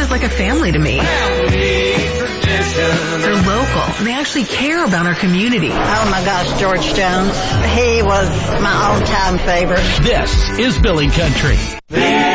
feels like a family to me. Family tradition. They're local, and they actually care about our community. Oh my gosh, George Jones. He was my all-time favorite. This is Billy Country.